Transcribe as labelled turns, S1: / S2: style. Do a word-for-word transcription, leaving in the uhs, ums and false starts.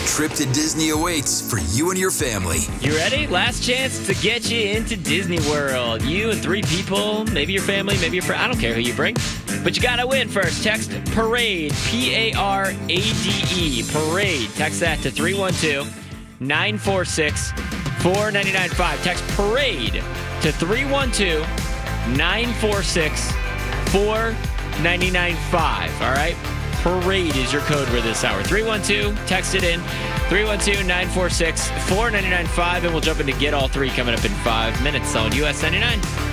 S1: trip to Disney awaits for you and your family.
S2: You ready? Last chance to get you into Disney World. You and three people, maybe your family, maybe your friend. I don't care who you bring. But you got to win first. Text PARADE, P A R A D E, PARADE. Text that to three one two, nine four six, four nine nine five. Text PARADE to three one two, nine four six, four nine nine five. All right? PARADE is your code for this hour. three one two, text it in. three one two, nine four six, four nine nine five. And we'll jump into Get All Three coming up in five minutes on U S ninety-nine.